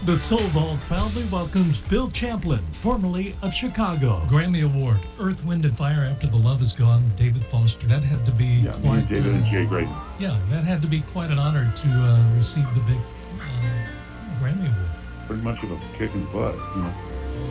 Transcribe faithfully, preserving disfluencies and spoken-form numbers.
The Soul Vault proudly welcomes Bill Champlin, formerly of Chicago. Grammy Award, Earth, Wind and Fire, After the Love Is Gone, David Foster. That had to be yeah, quite... me and David uh, and Jay Graydon. Yeah, that had to be quite an honor to uh, receive the big uh, Grammy Award. Pretty much of a kick in the butt, you know.